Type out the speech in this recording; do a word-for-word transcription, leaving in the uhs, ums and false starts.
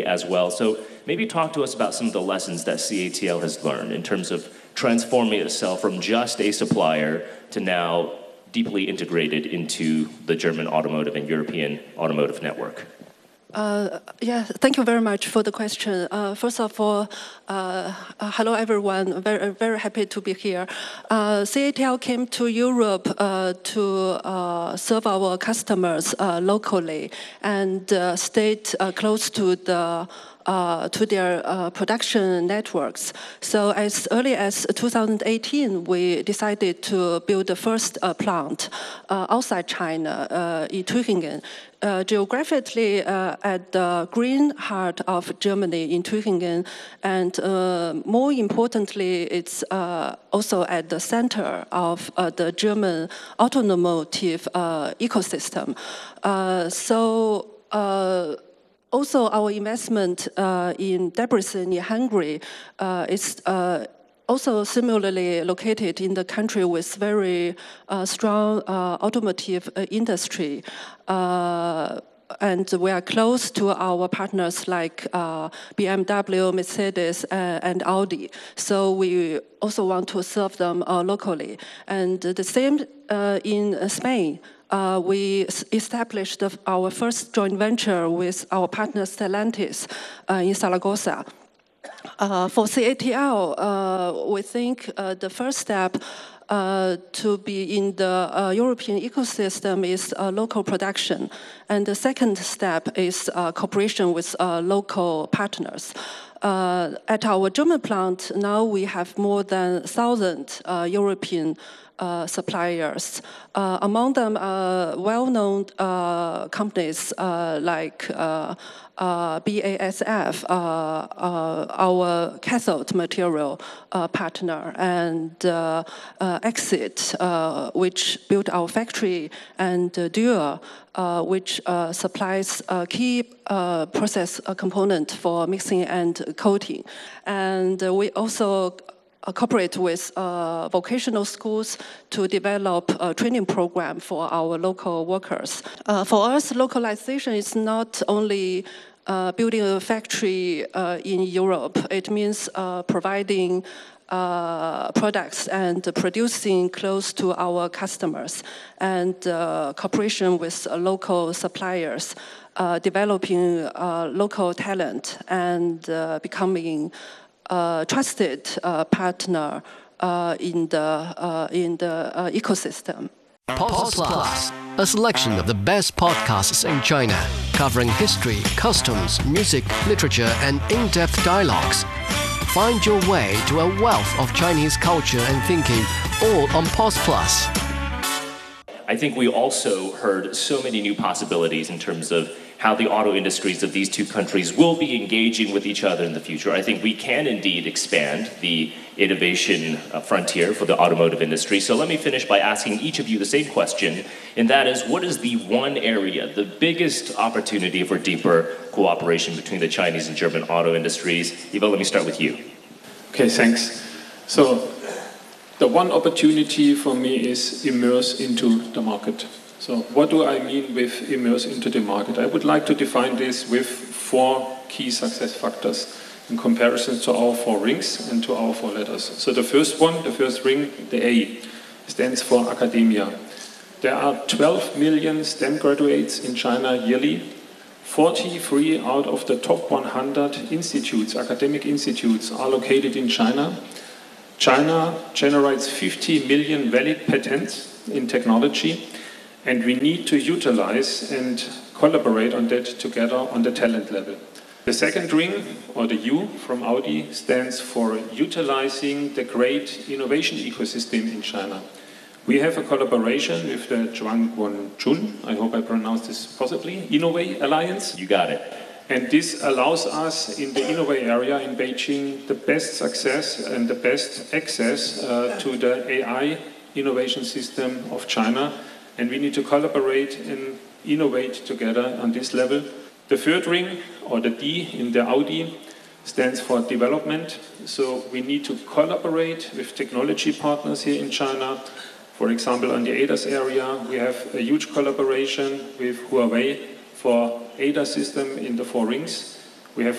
as well. So maybe talk to us about some of the lessons that C A T L has learned in terms of transforming itself from just a supplier to now deeply integrated into the German automotive and European automotive network. Uh, yeah, thank you very much for the question. Uh, first of all, uh, uh, hello everyone. Very, very happy to be here. Uh, C A T L came to Europe uh, to uh, serve our customers uh, locally and uh, stayed uh, close to the Uh, to their uh, production networks. So as early as two thousand eighteen, we decided to build the first uh, plant uh, outside China uh, in Tübingen. Uh, geographically uh, at the green heart of Germany in Tübingen, and uh, more importantly, it's uh, also at the center of uh, the German automotive uh, ecosystem. Uh, so. Uh, Also, our investment uh, in Debrecen in Hungary uh, is uh, also similarly located in the country with very uh, strong uh, automotive uh, industry. Uh, and we are close to our partners like uh, B M W, Mercedes, uh, and Audi. So we also want to serve them uh, locally. And the same uh, in Spain. Uh, we established our first joint venture with our partner Stellantis uh, in Zaragoza. Uh, for C A T L, uh, we think uh, the first step uh, to be in the uh, European ecosystem is uh, local production. And the second step is uh, cooperation with uh, local partners. Uh, at our German plant, now we have more than one thousand uh, European Uh, suppliers. Uh, among them, uh, well-known uh, companies uh, like uh, uh, B A S F, uh, uh, our cathode material uh, partner, and uh, uh, Exit, uh, which built our factory, and uh, Dürr, uh, which uh, supplies a key uh, process uh, component for mixing and coating. And uh, we also Uh, cooperate with uh, vocational schools to develop a training program for our local workers. Uh, for us, localization is not only uh, building a factory uh, in Europe. It means uh, providing uh, products and producing close to our customers, and uh, cooperation with uh, local suppliers, uh, developing uh, local talent, and uh, becoming Uh, trusted uh, partner uh, in the uh, in the uh, ecosystem. Post Plus, a selection of the best podcasts in China, covering history, customs, music, literature, and in-depth dialogues. Find your way to a wealth of Chinese culture and thinking, all on Post Plus. I think we also heard so many new possibilities in terms of how the auto industries of these two countries will be engaging with each other in the future. I think we can indeed expand the innovation uh, frontier for the automotive industry. So let me finish by asking each of you the same question, and that is, what is the one area, the biggest opportunity for deeper cooperation between the Chinese and German auto industries? Ivo, let me start with you. Okay, thanks. So the one opportunity for me is immerse into the market. So what do I mean with immerse into the market? I would like to define this with four key success factors in comparison to our four rings and to our four letters. So the first one, the first ring, the A, stands for academia. There are twelve million STEM graduates in China yearly. forty-three out of the top one hundred institutes, academic institutes, are located in China. China generates fifty million valid patents in technology, and we need to utilize and collaborate on that together on the talent level. The second ring, or the U from Audi, stands for utilizing the great innovation ecosystem in China. We have a collaboration with the Zhuangguanchun, I hope I pronounced this possibly, Innovate Alliance. You got it. And this allows us in the Innovate area in Beijing the best success and the best access uh, to the A I innovation system of China. And we need to collaborate and innovate together on this level. The third ring, or the D in the Audi, stands for development. So we need to collaborate with technology partners here in China. For example, on the A D A S area, we have a huge collaboration with Huawei for A D A S system in the four rings.